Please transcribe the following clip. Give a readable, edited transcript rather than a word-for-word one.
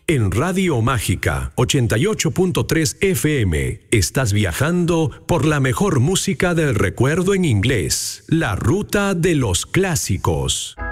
En Radio Mágica 88.3 FM estás viajando por la mejor música del recuerdo en inglés, la ruta de los clásicos.